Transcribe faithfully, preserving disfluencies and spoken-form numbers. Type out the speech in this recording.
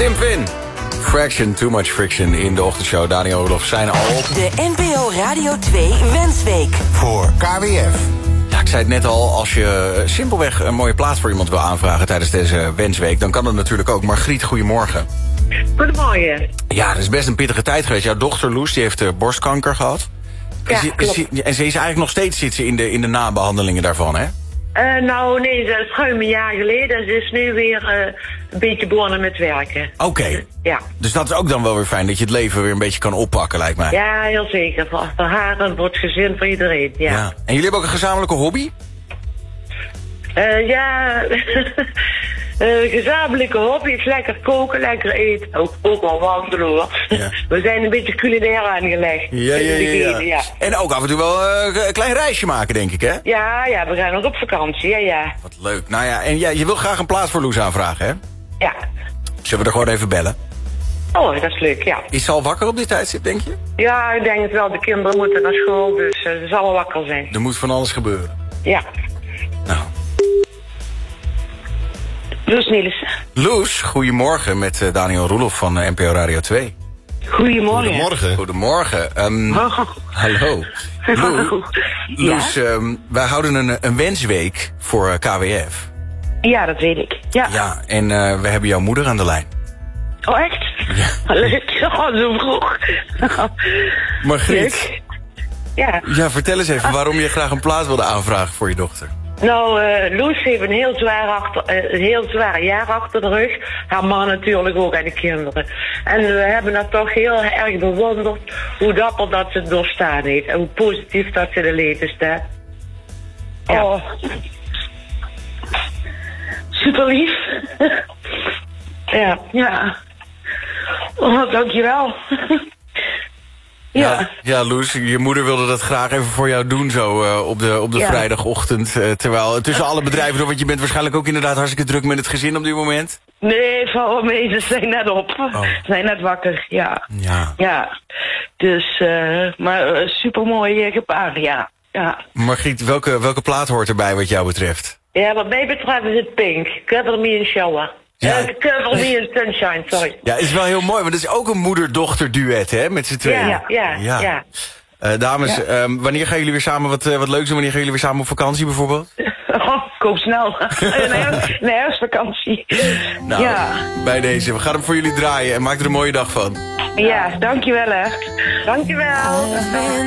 Tim Vin. Fraction, Too Much Friction in de ochtendshow. Daniel Roloff zijn al op. De N P O Radio twee Wensweek. Voor K W F. Ja, ik zei het net al, als je simpelweg een mooie plaats voor iemand wil aanvragen tijdens deze Wensweek, dan kan dat natuurlijk ook. Margriet, goedemorgen. Goedemorgen. Ja, dat is best een pittige tijd geweest. Jouw dochter Loes, die heeft uh, borstkanker gehad. Ja, is, is, klopt. is, en ze is eigenlijk nog steeds zit ze in de, in de nabehandelingen daarvan, hè? Uh, nou, nee, dat is ruim een jaar geleden. Ze is nu weer uh, een beetje begonnen met werken. Oké. Okay. Ja. Dus dat is ook dan wel weer fijn, dat je het leven weer een beetje kan oppakken, lijkt mij. Ja, heel zeker. Voor, voor haar en voor het gezin, voor iedereen, ja. ja. En jullie hebben ook een gezamenlijke hobby? Uh, ja, uh, gezamenlijke hobby is lekker koken, lekker eten. Ook, ook wel wandelen, hoor. Ja. We zijn een beetje culinair aangelegd. Ja, ja, ja, ja. ja. En ook af en toe wel uh, een klein reisje maken, denk ik, hè? Ja, ja, we gaan ook op vakantie, ja, ja. Wat leuk. Nou ja, en ja, je wil graag een plaats voor Loes aanvragen, hè? Ja. Zullen we er gewoon even bellen? Oh, dat is leuk, ja. Is ze al wakker op dit tijdstip, denk je? Ja, ik denk het wel. De kinderen moeten naar school, dus uh, ze zal wel wakker zijn. Er moet van alles gebeuren. Ja. Nou. Loes Niels. Loes, goedemorgen met uh, Daniel Roloff van uh, N P O Radio twee. Goedemorgen. Goedemorgen. Goedemorgen. Um, oh. Hallo. Loes, Loes ja? um, wij houden een, een wensweek voor uh, K W F. Ja, dat weet ik. Ja, ja en uh, we hebben jouw moeder aan de lijn. Oh, echt? Ja. Leuk. Oh, zo vroeg. Margriet. Ja. Ja, vertel eens even waarom je graag een plaats wilde aanvragen voor je dochter. Nou, uh, Loes heeft een heel, zwaar achter, uh, een heel zwaar jaar achter de rug. Haar man natuurlijk ook en de kinderen. En we hebben dat toch heel erg bewonderd hoe dapper dat ze het doorstaan heeft. En hoe positief dat ze in het leven staat. Ja. Oh. Super lief. ja, ja. Oh, dankjewel. Ja, ja, ja, Loes, je moeder wilde dat graag even voor jou doen zo uh, op de, op de ja. vrijdagochtend. Uh, terwijl tussen alle bedrijven door, want je bent waarschijnlijk ook inderdaad hartstikke druk met het gezin op dit moment. Nee, vrouw mee, ze zijn net op. Oh. Ze zijn net wakker, ja. Ja. Ja, dus, uh, maar uh, supermooi uh, gepaard, ja. ja. Margriet, welke, welke plaat hoort erbij wat jou betreft? Ja, wat mij betreft is het Pink. Cover Me in Shower. Ja. Uh, cover Me in Sunshine, sorry. Ja, is wel heel mooi, want het is ook een moeder-dochter duet, hè, met z'n tweeën. Ja, ja, ja. ja. Uh, dames, ja. Um, wanneer gaan jullie weer samen wat, uh, wat leuks doen? Wanneer gaan jullie weer samen op vakantie bijvoorbeeld? Oh, koop snel. Een herfstvakantie. Nou, ja. bij deze. We gaan hem voor jullie draaien en maak er een mooie dag van. Ja, dankjewel hè. Dankjewel.